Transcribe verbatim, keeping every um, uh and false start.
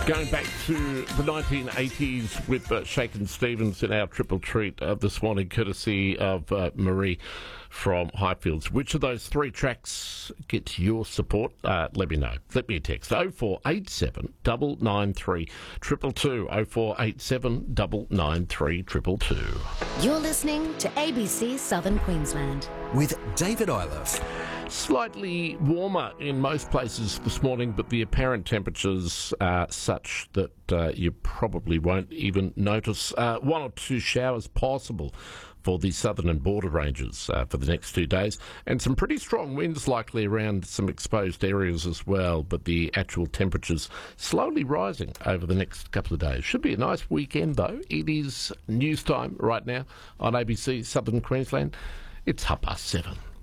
Going back to the nineteen eighties with uh, Shakin' Stevens in our triple treat uh, this morning, courtesy of uh, Marie from Highfields. Which of those three tracks gets your support? Uh, let me know. Let me a text. oh four eight seven, nine nine three, two two two. oh four eight seven, nine nine three, two two two. You're listening to A B C Southern Queensland. With David Iliff. Slightly warmer in most places this morning, but the apparent temperatures are such that uh, you probably won't even notice. Uh, one or two showers possible for the southern and border ranges uh, for the next two days, and some pretty strong winds likely around some exposed areas as well, but the actual temperatures slowly rising over the next couple of days. Should be a nice weekend though. It is news time right now on A B C Southern Queensland. It's half past seven.